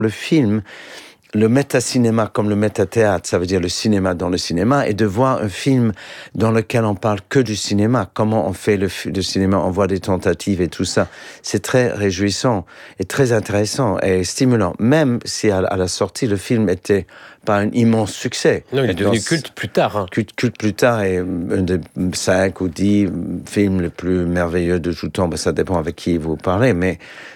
le film, le méta-cinéma comme le méta-théâtre, ça veut dire le cinéma dans le cinéma, et de voir un film dans lequel on parle que du cinéma, comment on fait le cinéma, on voit des tentatives et tout ça. C'est très réjouissant et très intéressant et stimulant, même si à la sortie, le film était pas un immense succès. Non, il est devenu culte plus tard. Hein. Culte plus tard, et un des 5 ou 10 films les plus merveilleux de tout le temps. Ben, ça dépend avec qui vous parlez, mais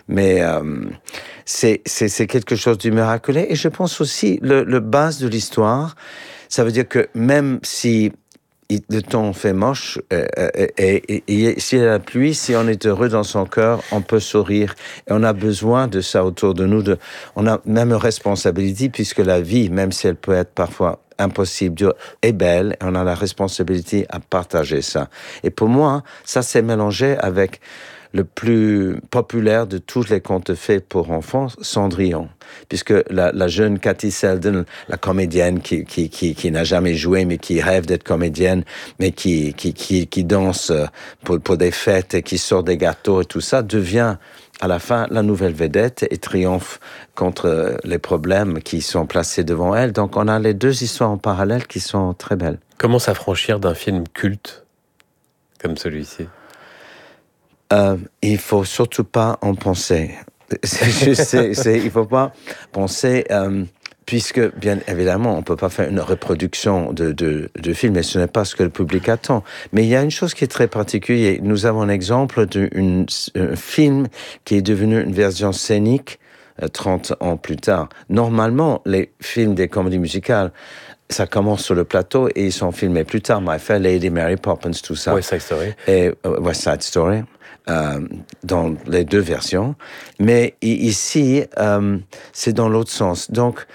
c'est quelque chose de miraculeux. Et je pense aussi, le base de l'histoire, ça veut dire que même si le temps fait moche, et s'il y a la pluie, si on est heureux dans son cœur, on peut sourire. Et on a besoin de ça autour de nous. On a même une responsabilité, puisque la vie, même si elle peut être parfois impossible, dure, est belle, et on a la responsabilité à partager ça. Et pour moi, ça s'est mélangé avec le plus populaire de tous les contes faits pour enfants, Cendrillon. Puisque la jeune Cathy Selden, la comédienne qui n'a jamais joué, mais qui rêve d'être comédienne, mais qui danse pour des fêtes et qui sort des gâteaux et tout ça, devient à la fin la nouvelle vedette et triomphe contre les problèmes qui sont placés devant elle. Donc on a les deux histoires en parallèle qui sont très belles. Comment s'affranchir d'un film culte comme celui-ci ? Il faut surtout pas en penser. Il faut pas penser, puisque bien évidemment on peut pas faire une reproduction de film, et ce n'est pas ce que le public attend. Mais il y a une chose qui est très particulière. Nous avons un exemple d'un film qui est devenu une version scénique 30 ans plus tard. Normalement, les films des comédies musicales, ça commence sur le plateau et ils sont filmés plus tard. My Fair Lady, Mary Poppins, tout ça. West Side Story. Et West Side Story. Dans les deux versions, mais ici c'est dans l'autre sens. Donc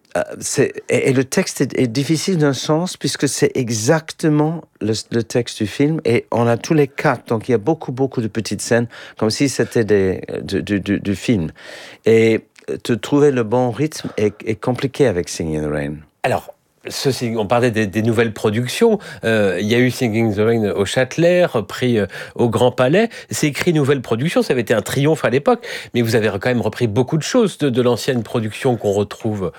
et le texte est difficile d'un sens puisque c'est exactement le texte du film et on a tous les quatre. Donc il y a beaucoup de petites scènes comme si c'était du film. Et de trouver le bon rythme est compliqué avec Singing in the Rain. Alors, on parlait des nouvelles productions. Il y a eu Singing in the Rain au Châtelet, repris au Grand Palais. C'est écrit nouvelle production, ça avait été un triomphe à l'époque, mais vous avez quand même repris beaucoup de choses de l'ancienne production qu'on retrouve.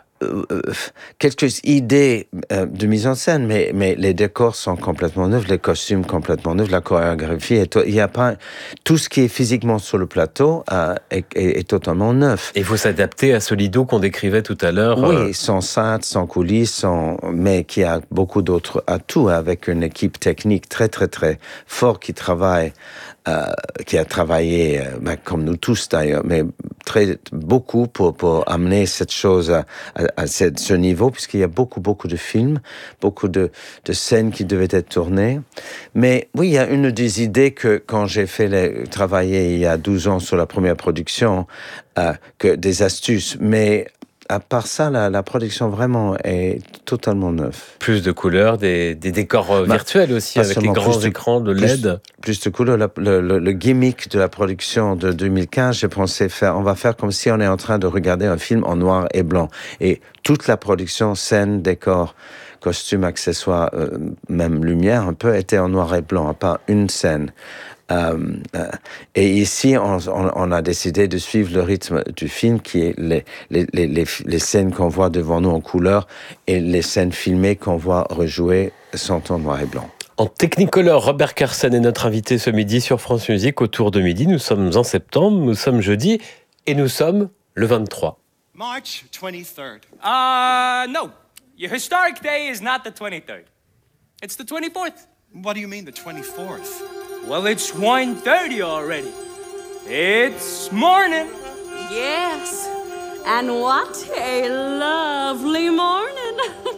Quelques idées de mise en scène, mais les décors sont complètement neufs, les costumes complètement neufs, la chorégraphie, il y a pas tout ce qui est physiquement sur le plateau est totalement neuf. Et il faut s'adapter à ce Lido qu'on décrivait tout à l'heure. Oui, sans cintre, sans coulisses, mais qui a beaucoup d'autres atouts avec une équipe technique très forte qui travaille. Qui a travaillé, comme nous tous d'ailleurs, mais beaucoup pour amener cette chose à ce niveau, puisqu'il y a beaucoup de films, beaucoup de scènes qui devaient être tournées. Mais oui, il y a une des idées que quand j'ai travaillé il y a 12 ans sur la première production, que des astuces, mais à part ça, la production vraiment est totalement neuve. Plus de couleurs, des décors virtuels aussi, avec les grands écrans de LED. Plus de couleurs. Le gimmick de la production de 2015, j'ai pensé on va faire comme si on est en train de regarder un film en noir et blanc. Et toute la production, scène, décor, costumes, accessoires, même lumière, un peu, était en noir et blanc, à part une scène. Et ici, on a décidé de suivre le rythme du film, qui est les scènes qu'on voit devant nous en couleur et les scènes filmées qu'on voit rejouer sont en noir et blanc. En Technicolor, Robert Carsen est notre invité ce midi sur France Musique autour de midi. Nous sommes en septembre, nous sommes jeudi et nous sommes le 23. March 23rd. No. Your historic day is not the 23rd. It's the 24th. What do you mean, the 24th? Well, it's 1:30 already. It's morning. Yes, and what a lovely morning.